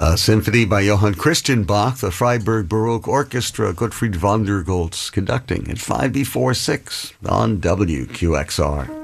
A symphony by Johann Christian Bach, the Freiburg Baroque Orchestra, Gottfried van der Goltz conducting at 5 before 6 on WQXR.